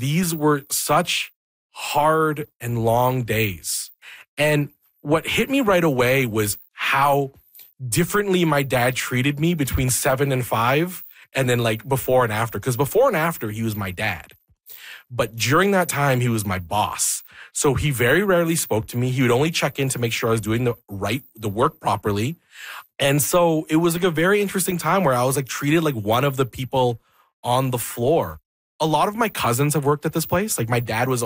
these were such hard and long days. And what hit me right away was how differently my dad treated me between 7 and 5, and then like before and after. Because before and after, he was my dad. But during that time, he was my boss. So he very rarely spoke to me. He would only check in to make sure I was doing the work properly. And so it was like a very interesting time where I was like treated like one of the people on the floor. A lot of my cousins have worked at this place. Like my dad is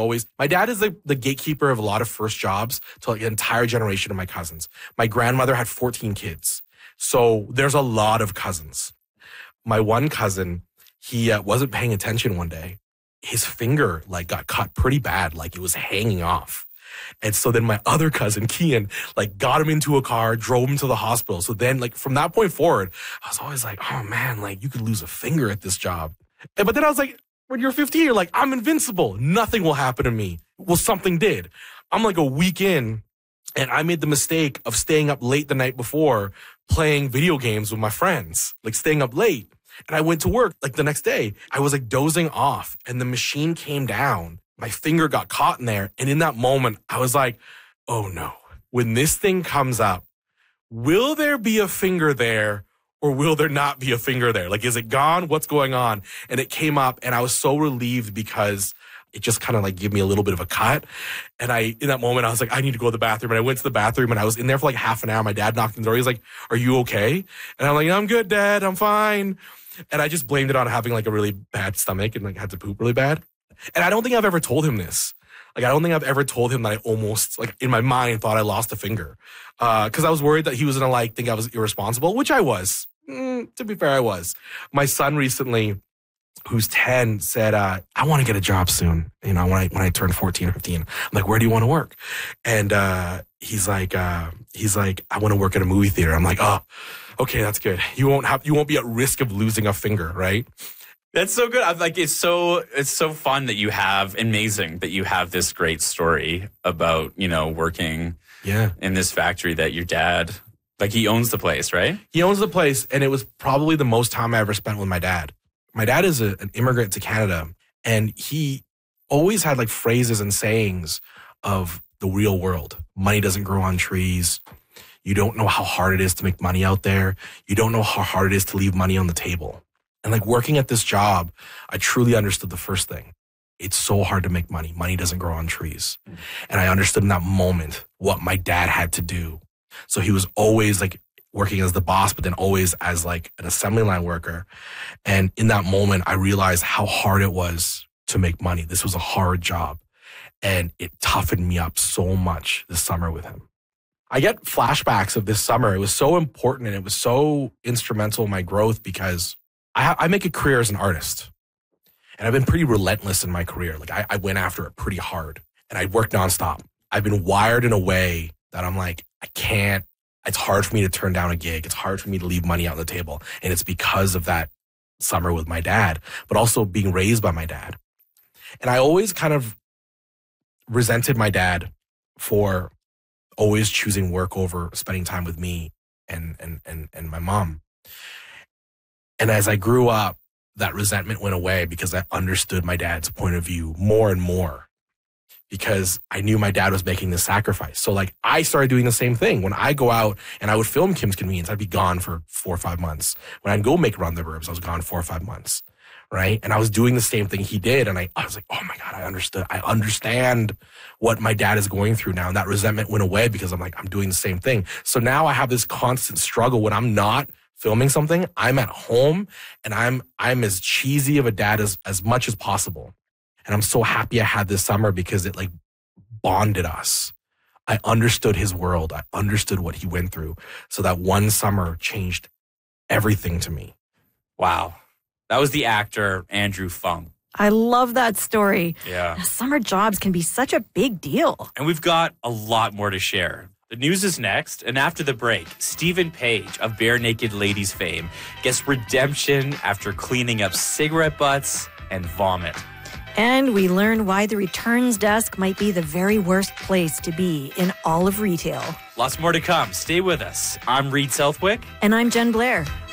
the gatekeeper of a lot of first jobs to like an entire generation of my cousins. My grandmother had 14 kids. So there's a lot of cousins. My one cousin, he wasn't paying attention one day. His finger like got cut pretty bad, like it was hanging off. And so then my other cousin, Kian, like got him into a car, drove him to the hospital. So then like from that point forward, I was always like, oh man, like you could lose a finger at this job. But then I was like, when you're 15, you're like, I'm invincible. Nothing will happen to me. Well, something did. I'm like a week in and I made the mistake of staying up late the night before playing video games with my friends, like staying up late. And I went to work like the next day. I was like dozing off and the machine came down. My finger got caught in there. And in that moment, I was like, oh no, when this thing comes up, will there be a finger there or will there not be a finger there? Like, is it gone? What's going on? And it came up and I was so relieved because it just kind of like gave me a little bit of a cut. And in that moment, I was like, I need to go to the bathroom. And I went to the bathroom and I was in there for like half an hour. My dad knocked on the door. He's like, are you okay? And I'm like, I'm good, Dad. I'm fine. And I just blamed it on having like a really bad stomach and like had to poop really bad. And I don't think I've ever told him this. Like, I don't think I've ever told him that I almost, like, in my mind thought I lost a finger. Because I was worried that he was going to, like, think I was irresponsible, which I was. To be fair, I was. My son recently, who's 10, said, I want to get a job soon. You know, when I turn 14 or 15. I'm like, where do you want to work? And he's like, I want to work at a movie theater. I'm like, oh, okay, that's good. You won't be at risk of losing a finger, right? That's so good. I'm like, it's so fun that you have, amazing that you have this great story about, you know, working in this factory that your dad, like he owns the place, right? He owns the place. And it was probably the most time I ever spent with my dad. My dad is an immigrant to Canada. And he always had like phrases and sayings of the real world. Money doesn't grow on trees. You don't know how hard it is to make money out there. You don't know how hard it is to leave money on the table. And like working at this job, I truly understood the first thing. It's so hard to make money. Money doesn't grow on trees. And I understood in that moment what my dad had to do. So he was always like working as the boss, but then always as like an assembly line worker. And in that moment, I realized how hard it was to make money. This was a hard job. And it toughened me up so much this summer with him. I get flashbacks of this summer. It was so important and it was so instrumental in my growth because I make a career as an artist. And I've been pretty relentless in my career. Like I went after it pretty hard and I worked nonstop. I've been wired in a way that I'm like, it's hard for me to turn down a gig. It's hard for me to leave money out on the table. And it's because of that summer with my dad, but also being raised by my dad. And I always kind of resented my dad for always choosing work over spending time with me and my mom. And as I grew up, that resentment went away because I understood my dad's point of view more and more because I knew my dad was making this sacrifice. So like I started doing the same thing. When I go out and I would film Kim's Convenience, I'd be gone for 4 or 5 months. When I'd go make Run the Burbs, I was gone 4 or 5 months. Right. And I was doing the same thing he did. And I was like, oh my God, I understand what my dad is going through now. And that resentment went away because I'm like, I'm doing the same thing. So now I have this constant struggle when I'm not filming something, I'm at home and I'm as cheesy of a dad as much as possible. And I'm so happy I had this summer because it like bonded us. I understood his world. I understood what he went through. So that one summer changed everything to me. Wow. That was the actor, Andrew Fung. I love that story. Yeah. Summer jobs can be such a big deal. And we've got a lot more to share. The news is next, and after the break, Stephen Page of Bare Naked Ladies fame gets redemption after cleaning up cigarette butts and vomit. And we learn why the returns desk might be the very worst place to be in all of retail. Lots more to come. Stay with us. I'm Reed Southwick. And I'm Jen Blair.